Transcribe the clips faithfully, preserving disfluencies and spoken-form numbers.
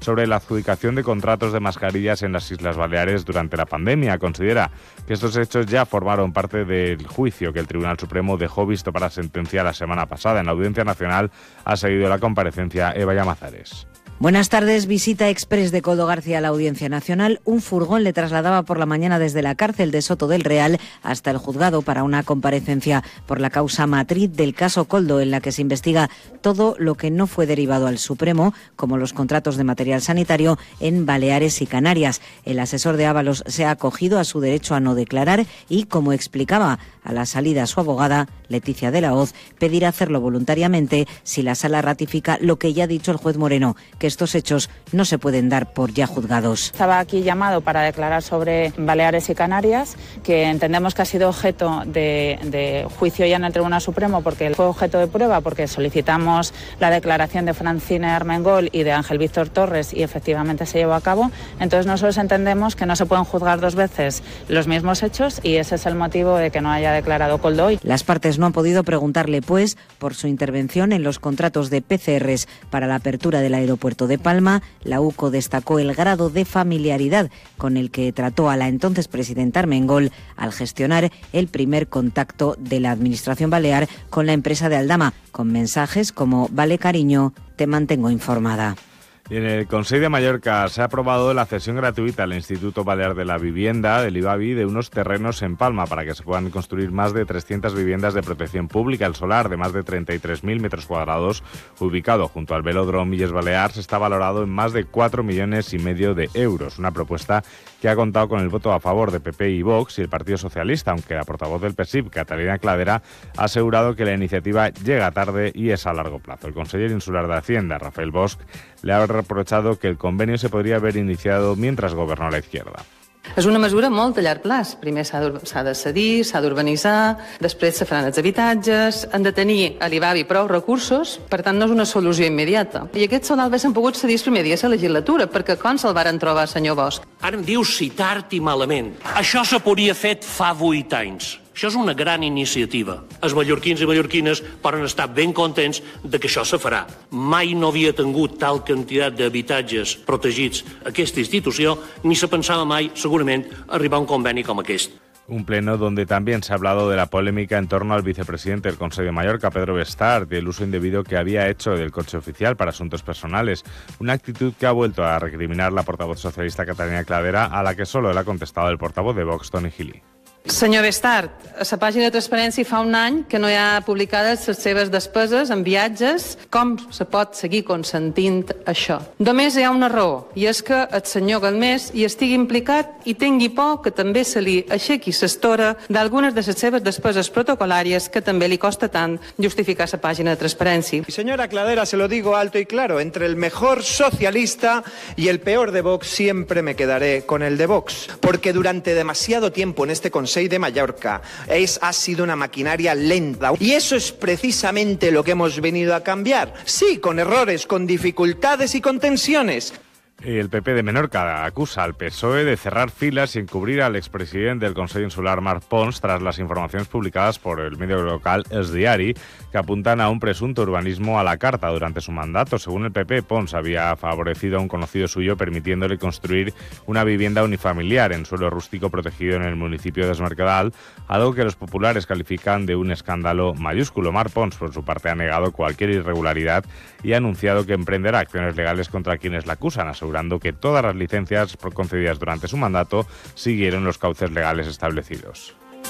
sobre la adjudicación de contratos de mascarillas en las Islas Baleares durante la pandemia. Considera que estos hechos ya formaron parte del juicio que el Tribunal Supremo dejó visto para sentencia la semana pasada. En la Audiencia Nacional ha seguido la comparecencia Eva Llamazares. Buenas tardes. Visita express de Koldo García a la Audiencia Nacional. Un furgón le trasladaba por la mañana desde la cárcel de Soto del Real hasta el juzgado para una comparecencia por la causa matriz del caso Koldo, en la que se investiga todo lo que no fue derivado al Supremo, como los contratos de material sanitario en Baleares y Canarias. El asesor de Ábalos se ha acogido a su derecho a no declarar y, como explicaba a la salida su abogada, Leticia de la Hoz, pedirá hacerlo voluntariamente si la sala ratifica lo que ya ha dicho el juez Moreno, que estos hechos no se pueden dar por ya juzgados. Estaba aquí llamado para declarar sobre Baleares y Canarias, que entendemos que ha sido objeto de, de juicio ya en el Tribunal Supremo, porque fue objeto de prueba, porque solicitamos la declaración de Francine Armengol y de Ángel Víctor Torres y efectivamente se llevó a cabo. Entonces nosotros entendemos que no se pueden juzgar dos veces los mismos hechos y ese es el motivo de que no haya declarado Koldo hoy. Las partes no han podido preguntarle, pues, por su intervención en los contratos de P C Rs para la apertura del aeropuerto de Palma. La UCO destacó el grado de familiaridad con el que trató a la entonces presidenta Armengol al gestionar el primer contacto de la Administración balear con la empresa de Aldama, con mensajes como «Vale, cariño, te mantengo informada». Y en el Consell de Mallorca se ha aprobado la cesión gratuita al Instituto Balear de la Vivienda, del IBAVI, de unos terrenos en Palma para que se puedan construir más de trescientas viviendas de protección pública. El solar, de más de treinta y tres mil metros cuadrados, ubicado junto al velódromo Illes Balears, está valorado en más de cuatro millones y medio de euros. Una propuesta que ha contado con el voto a favor de P P y Vox y el Partido Socialista, aunque la portavoz del P S I B, Catalina Cladera, ha asegurado que la iniciativa llega tarde y es a largo plazo. El conseller insular de Hacienda, Rafael Bosch, le ha reprochado que el convenio se podria haver iniciado mientras gobernó la izquierda. És una mesura molt a llarg plaç. Primer s'ha de cedir, s'ha d'urbanitzar, després se faran els habitatges, han de tenir a l'IBAVI prou recursos, per tant no és una solució immediata. I aquests solar haguessin pogut cedir els primers dies de la legislatura, perquè com se'l varen trobar, senyor Bosch? Ara em dius si tard i malament. Això se podria fet fa vuit anys. Això és una gran iniciativa. Els mallorquins i mallorquines poden estar ben contents de que això se farà. Mai no havia tingut tal quantitat d'habitatges protegits aquesta institució, ni se pensava mai, segurament, arribar a un conveni com aquest. Un pleno donde también se ha hablado de la polémica en torno al vicepresidente del Consell de Mallorca, Pedro Bestart, y el uso indebido que había hecho del coche oficial para asuntos personales. Una actitud que ha vuelto a recriminar la portavoz socialista Catalina Cladera, a la que solo le ha contestado el portavoz de Vox, Toni Gili. Senyor Bestart, a la pàgina de transparència fa un any que no hi ha publicades les seves despeses en viatges. Com se pot seguir consentint això? Només hi ha una raó, i és que el senyor Galmés hi estigui implicat i tingui por que també se li aixequi l'estora d'algunes de les seves despeses protocolàries que també li costa tant justificar la pàgina de transparència. Y señora Cladera, se lo digo alto y claro, entre el mejor socialista y el peor de Vox siempre me quedaré con el de Vox, porque durante demasiado tiempo en este Consejo de Mallorca es, ha sido una maquinaria lenta y eso es precisamente lo que hemos venido a cambiar. Sí, con errores, con dificultades y con tensiones. El P P de Menorca acusa al P S O E de cerrar filas y encubrir al expresidente del Consell Insular, Marc Pons, tras las informaciones publicadas por el medio local El Diari, que apuntan a un presunto urbanismo a la carta durante su mandato. Según el P P, Pons había favorecido a un conocido suyo permitiéndole construir una vivienda unifamiliar en suelo rústico protegido en el municipio de Es Mercadal, algo que los populares califican de un escándalo mayúsculo. Marc Pons, por su parte, ha negado cualquier irregularidad y ha anunciado que emprenderá acciones legales contra quienes la acusan, asegurando que todas las licencias concedidas durante su mandato siguieron los cauces legales establecidos.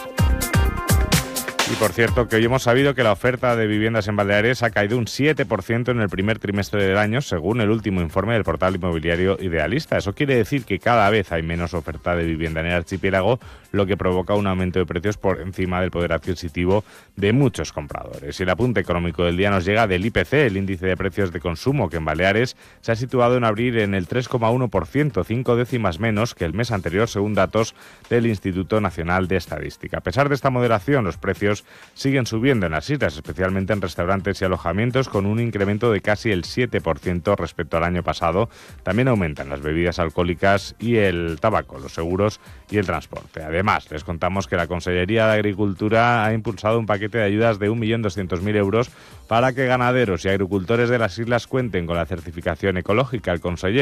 Y por cierto, que hoy hemos sabido que la oferta de viviendas en Baleares ha caído un siete por ciento en el primer trimestre del año, según el último informe del portal inmobiliario Idealista. Eso quiere decir que cada vez hay menos oferta de vivienda en el archipiélago, lo que provoca un aumento de precios por encima del poder adquisitivo de muchos compradores. Y el apunte económico del día nos llega del I P C, el índice de precios de consumo, que en Baleares se ha situado en abril en el tres coma uno por ciento, cinco décimas menos que el mes anterior, según datos del Instituto Nacional de Estadística. A pesar de esta moderación, los precios siguen subiendo en las islas, especialmente en restaurantes y alojamientos, con un incremento de casi el siete por ciento respecto al año pasado. También aumentan las bebidas alcohólicas y el tabaco, los seguros y el transporte. Además, les contamos que la Consellería de Agricultura ha impulsado un paquete de ayudas de un millón doscientos mil euros para que ganaderos y agricultores de las islas cuenten con la certificación ecológica. El conseller